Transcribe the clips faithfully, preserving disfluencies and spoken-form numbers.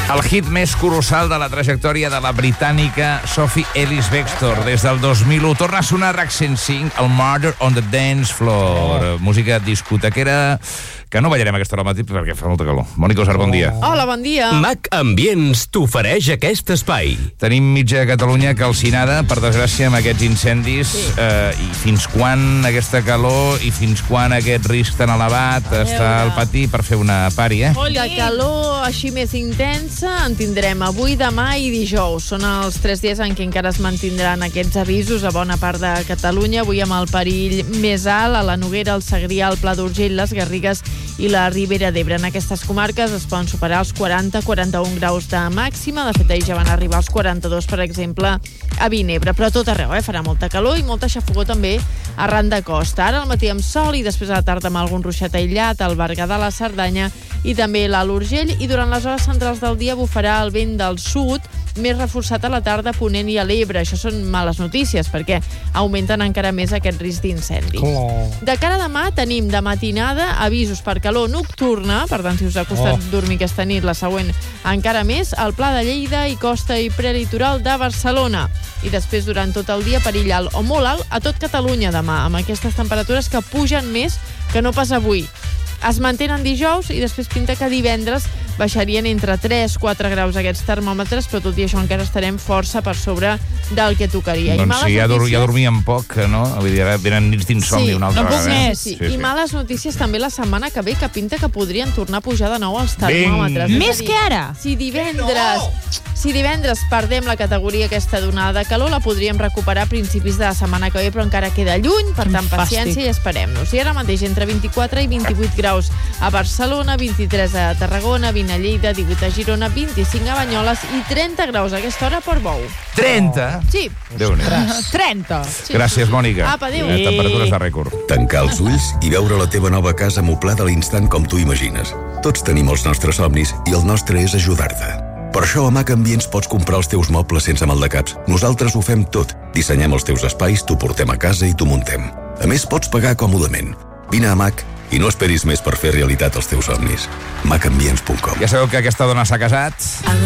El hit més colossal de la trajectòria de la britànica Sophie Ellis-Bextor. Des del dos mil u torna a sonar RAC cent cinc, el Murder on the Dance Floor. Oh. Música discotequera que no ballarem a aquesta hora al matí perquè fa molta calor. Mònica Osar, bon dia. Hola, bon dia. Mac Ambients t'ofereix aquest espai. Tenim mitja Catalunya calcinada, per desgràcia, amb aquests incendis. Sí. Eh, I fins quan aquesta calor i fins quan aquest risc tan elevat està al pati per fer una pari, eh? De calor així més intensa en tindrem avui, demà i dijous. Són els tres dies en què encara es mantindran aquests avisos a bona part de Catalunya. Avui amb el perill més alt a la Noguera, el Segrià, el Pla d'Urgell, les Garrigues i la Ribera d'Ebre. En aquestes comarques es poden superar els quaranta a quaranta-un graus de màxima. De fet, ahir ja van arribar als quaranta-dos, per exemple, a Vinebre. Però a tot arreu, eh? Farà molta calor i molta xafogó també arran de costa. Ara al matí amb sol i després a la tarda amb algun ruixat aïllat al Berguedà, a la Cerdanya i també l'Alt Urgell. I durant les hores centrals del dia bufarà el vent del sud, més reforçat a la tarda a Ponent i a l'Ebre. Això són males notícies perquè augmenten encara més aquest risc d'incendi. Oh. De cara a demà tenim de matinada avisos per calor nocturna, per tant si us ha costat oh. dormir aquesta nit, la següent encara més, al Pla de Lleida i costa i prelitoral de Barcelona. I després durant tot el dia perill alt o molt alt a tot Catalunya demà, amb aquestes temperatures que pugen més que no pas avui. Es mantenen dijous i després pinta que divendres baixarien entre tres a quatre graus aquests termòmetres, però tot i això encara estarem força per sobre del que tocaria. Doncs I sí, ja, notícies... ja dormíem poc, no? Vull dir, venen nits d'insomni sí, una altra no puc vegada. més. Sí, sí. I males notícies també la setmana que ve, que pinta que podrien tornar a pujar de nou els termòmetres. Més que ara? Si divendres... Si divendres perdem la categoria aquesta d'onada de calor, la podríem recuperar a principis de la setmana que ve, però encara queda lluny, per tant, paciència i esperem-nos. I ara mateix entre vint-i-quatre i vint-i-vuit graus a Barcelona, vint-i-tres a Tarragona, vint a Lleida, divuit a Girona, vint-i-cinc a Banyoles i trenta graus a aquesta hora a Portbou. trenta? Sí. Déu-n'hi-do. trenta. Sí. Gràcies, Mònica. Apa, adéu. Eh, temperatures de rècord. Tancar els ulls i veure la teva nova casa moblada a l'instant com tu imagines. Tots tenim els nostres somnis i el nostre és ajudar-te. Per això a Mac Ambients pots comprar els teus mobles sense maldecaps. Nosaltres ho fem tot. Dissenyem els teus espais, t'ho portem a casa i t'ho muntem. A més, pots pagar còmodament. Vine a Mac i no esperis més per fer realitat els teus somnis. mac ambients punt com. Ja sabeu que aquesta dona s'ha casat,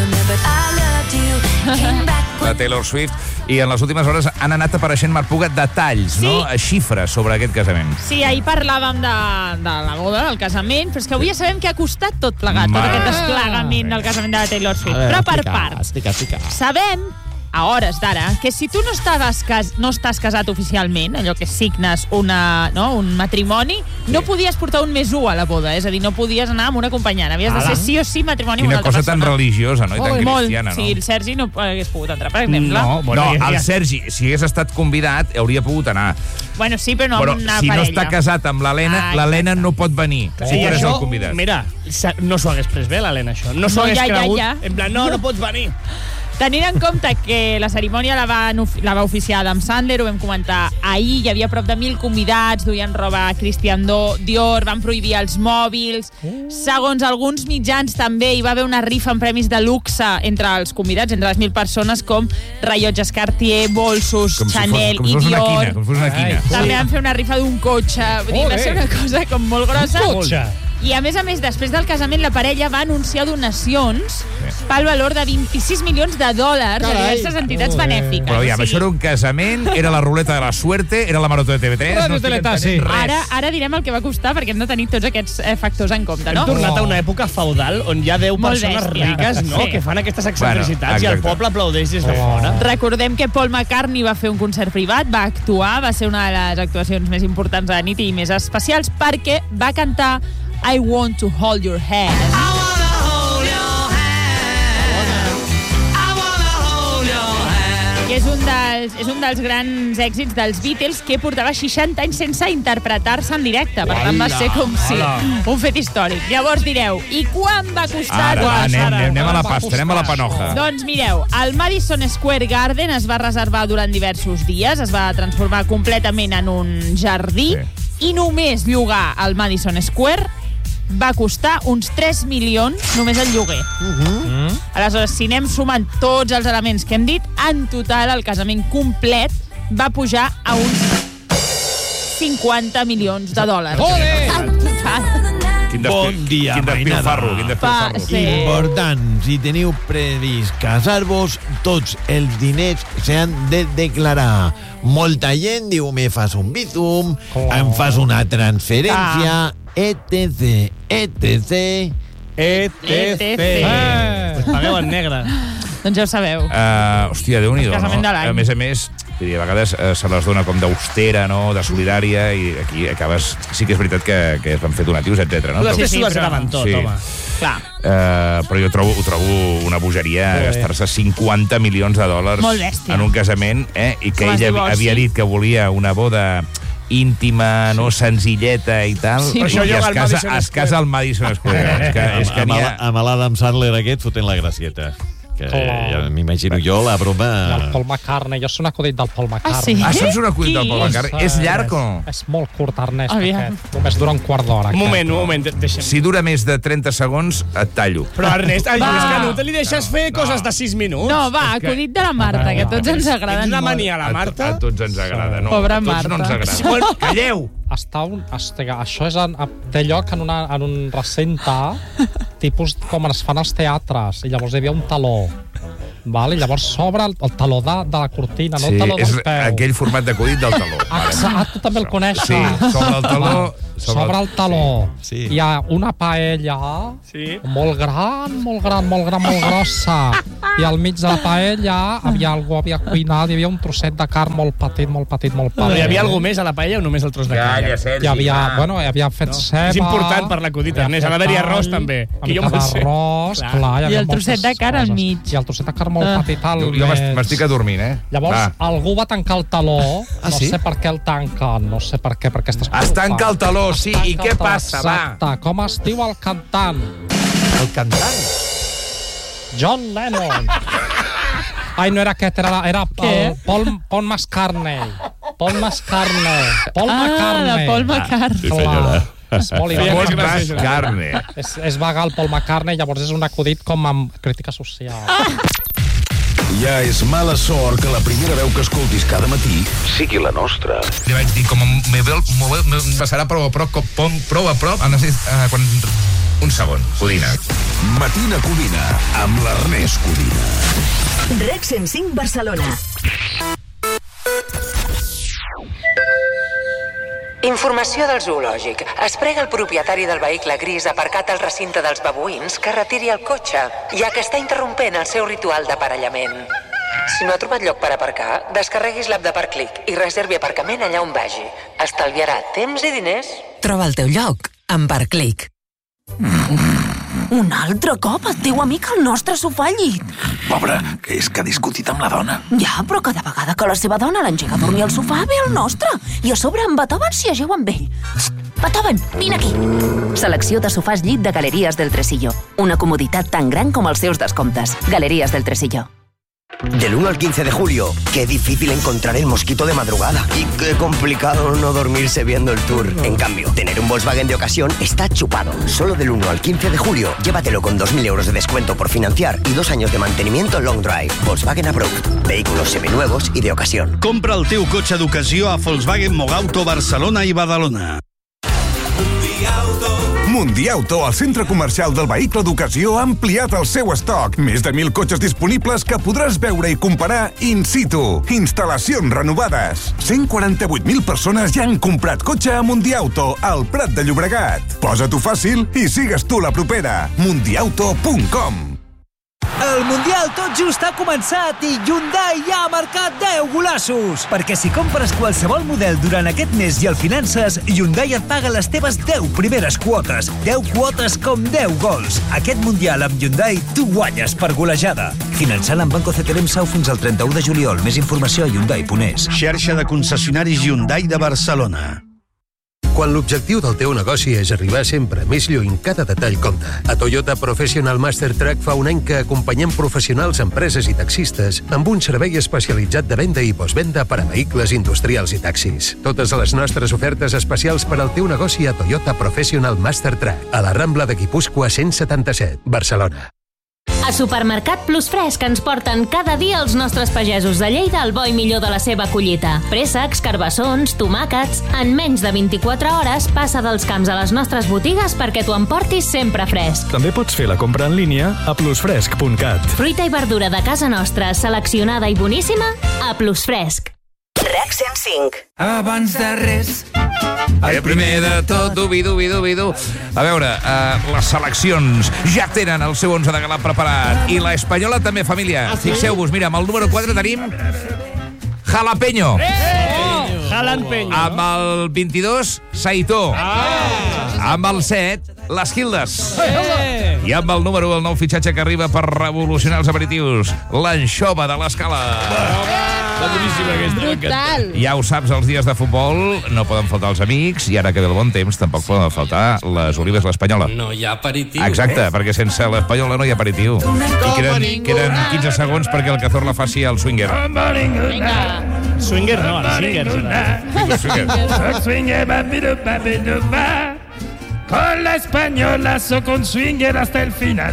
la Taylor Swift, i en les últimes hores han anat apareixent, Marc Puga, detalls, Sí. no? Xifres sobre aquest casament. Sí, ahir parlàvem de, de la boda, del casament, però és que avui ja sabem que ha costat tot plegat, tot Mare. aquest desplegament del casament de la Taylor Swift. A veure, Però per explica, parts. explica, explica. Sabem, a hores d'ara, que si tu no, estaves cas, no estàs casat oficialment, allò que signes una, no, un matrimoni, no podies portar un més u a la boda, és a dir, no podies anar amb un acompanyant, havies de ser sí o sí matrimoni amb Quina una altra cosa persona. tan religiosa, no? I tan Molt, cristiana, no? sí, el Sergi no hagués pogut entrar, per exemple. No, bueno, No, ja- el ja- Sergi, si hagués estat convidat, hauria pogut anar. Bueno, sí, però no Però amb una si no parella. està casat amb l'Helena, Ah, l'Helena no pot venir. Si Sí, tu eres això, el convidat. mira, sa- no s'ho hagués pres bé, l'Helena, això. No s'ho No, hagués ja, ja, cregut. ja. En plan, no, no pots venir. Tenint en compte que la cerimònia la va, la va oficiar Adam Sandler, ho vam comentar ahir, hi havia prop de mil convidats, duien roba Christian Dior, van prohibir els mòbils. Segons alguns mitjans també hi va haver una rifa en premis de luxe entre els convidats, entre les mil persones, com rellotges Cartier, bolsos, Com si Chanel fos, com si i fos una Dior. quina, com si fos una quina. També van fer una rifa d'un cotxe. Vull dir, va Ole. ser una cosa com molt grossa. Cotxe. I a més a més, després del casament, la parella va anunciar donacions pel valor de vint-i-sis milions de dòlars a Carai. diverses entitats Joder. benèfiques. Però ja, O sigui, això era un casament, era la ruleta de la suerte, era la marató de T V tres... Radio no estic Teletasi. entenent res. Ara, ara direm el que va costar, perquè hem de tenir tots aquests eh, factors en compte, Hem no? tornat a una època feudal on hi ha deu Molt persones bèstia. riques, no?, Sí. que fan aquestes excentricitats Bueno, i el exacte. poble aplaudeix des de fora. Recordem que Paul McCartney va fer un concert privat, va actuar, va ser una de les actuacions més importants de la nit i més especials, perquè va cantar I Want to Hold Your Hand. Que és un, dels, és un dels grans èxits dels Beatles, que portava seixanta anys sense interpretar-se en directe. Per tant, va ser com si un fet històric. Llavors direu, i quan va costar? Ara, va, Doncs, anem, ara, anem, anem a la va pasta, anem a la panoja. Doncs mireu, el Madison Square Garden es va reservar durant diversos dies, es va transformar completament en un jardí, Sí. i només llogar al Madison Square va costar uns tres milions només el lloguer. Uh-huh. Aleshores, si anem sumant tots els elements que hem dit, en total el casament complet va pujar a uns cinquanta milions de dòlars. Ole! En total. Quin Bon dia, quin despilfarro, quin Pa, despilfarro. sí. Important, si teniu previst casar-vos, tots els diners s'han de declarar. Molta gent diu, me fas un bizum, em fas una transferència, etc, etc. E T C. Pues pagueu en negre. Doncs ja ho sabeu. Uh, hòstia, Déu-n'hi-do, Casament de no? l'any. A més a més, vull dir, a vegades uh, se les dona com d'austera, no?, de solidària, i aquí acabes... Sí que és veritat que, que es van fer donatius, etcètera. No? Tu Però, després sí, s'ho però- desgraven tot, Sí. home. Clar. uh, però jo trobo, ho trobo una bogeria Molt bé. gastar-se cinquanta milions de dòlars Molt bèstia. en un casament, eh? I que Com es ella divorci. havia dit que volia una boda íntima, no senzilleta i tal, Sí. i Això es lloga al casa, Madison es casa al Madison Square. És que, és que amb, n'hi el- ha... amb l'Adam Sandler aquest fotent la gracieta. Que Oh. m'imagino jo la El broma... Paul McCartney, jo sé un acudit del Paul McCartney. sí? Ah, saps un acudit del Qui? Paul McCartney? És llarg o no? És molt curt, Ernest, Aviam. aquest. Només dura un quart d'hora. Un aquest. moment, un moment, de- deixa'm. Si dura més de trenta segons, et tallo. Però, Ernest, al Va. Lluís Canut li deixes fer coses de sis minuts? No, va, És que- acudit de la Marta, que a tots ens agraden Tens una molt. mania a la A, to, Marta? a tots ens agrada, no? Pobra a tots no ens Marta. agrada. Sí, bueno, calleu! Està un, estiga, això és en, té lloc en, una, en un recinte tipus com es fan als teatres, i llavors hi havia un taló. Val? I llavors s'obre el, el taló de, de la cortina, no Sí, el taló és del peu. aquell format d'acudit del taló. Ah, tu també el coneixes. Sí, sobre el taló... Sobre el taló Sí. hi ha una paella Sí. molt gran, molt gran, molt gran, molt grossa. I al mig de la paella havia algú havia cuinat, hi havia un trosset de carn molt petit, molt petit, molt petit. Però hi havia alguna més a la paella o només el tros de Calla, canya? Sergi. Hi havia, va. bueno, hi havia fet No. ceba... És important per l'acudit, hi havia Ernest. Ha d'haver-hi fet arròs, all, també, una que jo mica me'l sé. d'arròs, Clar. clar. hi I havia el trosset de moltes carn al coses. mig. I el trosset de carn molt Ah. petit al Jo, jo m'est- mig. m'estic adormint, eh? Llavors, Va. algú va tancar el taló. Ah, no sí? sé per què el tanquen, no sé per què, perquè estàs... Es tanca el taló, sí, Es i tanca què el taló, passa, va? Exacte. Com es diu el cantant? El cantant? John Lennon. Ai, no era aquest, era, era Què? el Paul, Paul McCartney. Paul McCartney. Paul Ah, McCartney. de Paul McCartney. Sí, senyora. Clar, és molt Feia irònic. més Molt gràcies. més carne. És, és vagar el Paul McCartney, llavors és un acudit com amb crítica social. Ja és mala sort que la primera veu que escoltis cada matí sigui la nostra. Li vaig dir, com me ve, me, me passarà prou a prop, com, prou a prop, a necessit, uh, quan... Un segon, Codina. Matina Codina, amb l'Ernest Codina. Rec cent cinc Barcelona. Informació del zoològic. Es prega el propietari del vehicle gris aparcat al recinte dels babuïns que retiri el cotxe, ja que està interrompent el seu ritual d'aparellament. Si no ha trobat lloc per aparcar, descarreguis l'app de Parclic i reservi aparcament allà on vagi. Estalviarà temps i diners. Troba el teu lloc amb Parclic. Un altre cop et diu amic al nostre sofà al llit. Pobre, que és que ha discutit amb la dona. Ja, però cada vegada que la seva dona l'engega a dormir al sofà, ve el nostre. I a sobre en Beethoven s'hi ajeu amb ell. Xt, Beethoven, vine aquí. Selecció de sofàs llit de Galeries del Tresillo. Una comoditat tan gran com els seus descomptes. Galeries del Tresillo. Del uno al quince de julio, qué difícil encontrar el mosquito de madrugada. Y qué complicado no dormirse viendo el tour. En cambio, tener un Volkswagen de ocasión está chupado. Solo del uno al quince de julio, llévatelo con dos mil euros de descuento por financiar y dos años de mantenimiento long drive. Volkswagen Approved. Vehículos seminuevos y de ocasión. Compra el teu cotxe d'ocasió a Volkswagen Mogauto Barcelona i Badalona. Mundiauto, el centre comercial del vehicle d'ocasió, ha ampliat el seu estoc. Més de mil cotxes disponibles que podràs veure i comparar in situ. Instal·lacions renovades. cent quaranta-vuit mil persones ja han comprat cotxe a Mundiauto, al Prat de Llobregat. Posa-t'ho fàcil i sigues tu la propera. mundiauto punt com. El Mundial tot just ha començat i Hyundai ja ha marcat deu golassos. Perquè si compres qualsevol model durant aquest mes i el finances, Hyundai et paga les teves deu primeres quotes. deu quotes com deu gols. Aquest Mundial amb Hyundai tu guanyes per golejada. Finançant amb Banco C T L M S A U fins al trenta-u de juliol. Més informació a hyundai punt es. Xarxa de concessionaris Hyundai de Barcelona. Quan l'objectiu del teu negoci és arribar sempre més lluny, cada detall compta. A Toyota Professional Master Track fa un any que acompanyem professionals, empreses i taxistes amb un servei especialitzat de venda i postvenda per a vehicles industrials i taxis. Totes les nostres ofertes especials per al teu negoci a Toyota Professional Master Track, a la Rambla de Guipúscoa cent setanta-set, Barcelona. A Supermercat Plus Fresc ens porten cada dia els nostres pagesos de Lleida el bo i millor de la seva collita. Préssecs, carbassons, tomàquets... En menys de vint-i-quatre hores passa dels camps a les nostres botigues perquè t'ho emportis sempre fresc. També pots fer la compra en línia a plusfresc punt cat. Fruita i verdura de casa nostra, seleccionada i boníssima, a Plus Fresc. RAC cent cinc. Abans de res... El primer de tot, dubi, dubi, dubi, du. A veure, uh, les seleccions ja tenen el seu onze de gala preparat. I l'espanyola també, família. Ah, sí? Fixeu-vos, mira, amb el número quatre tenim... Jalapeño. Eh! Jalapeño. Amb el vint-i-dos, Saitó. Ah! Amb el set, les Gildes. Eh! I amb el número, el nou fitxatge que arriba per revolucionar els aperitius, l'anxova de l'Escala. Brutal. Ja ho saps, els dies de futbol no poden faltar els amics, i ara que ve el bon temps tampoc poden faltar les olives l'Espanyola. No hi ha aperitiu. Exacte, eh? Perquè sense l'Espanyola no hi ha aperitiu. I queden, queden quinze segons perquè el Cazorla faci el swinger. Vinga. Swinger no, ara swinger. Swinger. Swinger. Con la española soy con swinger hasta el final.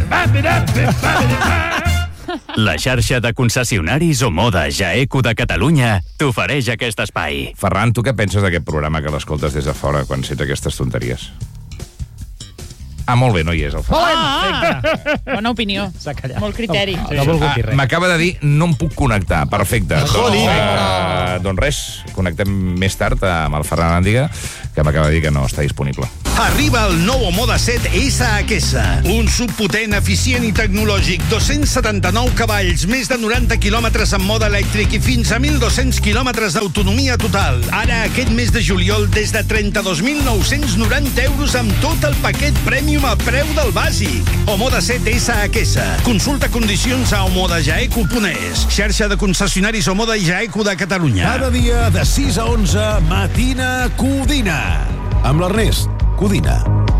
La xarxa de concessionaris Omoda Jaeco de Catalunya t'ofereix aquest espai. Ferran, tu què penses d'aquest programa que l'escoltes des de fora quan sents aquestes tonteries? Ah, molt bé, no hi és el Ferran. Ah, bona opinió. S'ha callat. Molt criteri. No, no, no volgut dir res. Ah, m'acaba de dir, no em puc connectar. Perfecte. Doncs, uh, doncs res, connectem més tard amb el Ferran Àndiga, que m'acaba de dir que no està disponible. Arriba el nou Omoda set S H S. Un subpotent, eficient i tecnològic. dos-cents setanta-nou cavalls, més de noranta quilòmetres en mode elèctric i fins a mil dos-cents quilòmetres d'autonomia total. Ara, aquest mes de juliol, des de trenta-dos mil nou-cents noranta euros amb tot el paquet Premium a preu del bàsic. Omoda set S H S. Consulta condicions a omoda jaeco punt es. Xarxa de concessionaris Omoda i Jaeco de Catalunya. Cada dia de sis a onze, Matina Codina. Amb l'Ernest Codina.